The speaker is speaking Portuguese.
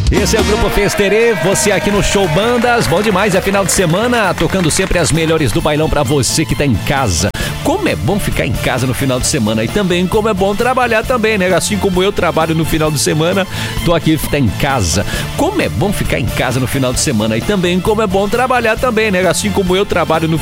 Esse é o Grupo Festerê, você aqui no Show Bandas, bom demais, é final de semana, tocando sempre as melhores do bailão pra você que tá em casa. Como é bom ficar em casa no final de semana e também como é bom trabalhar também, né? Assim como eu trabalho no final de semana, tô aqui, tá em casa. Como é bom ficar em casa no final de semana e também como é bom trabalhar também, né? Assim como eu trabalho no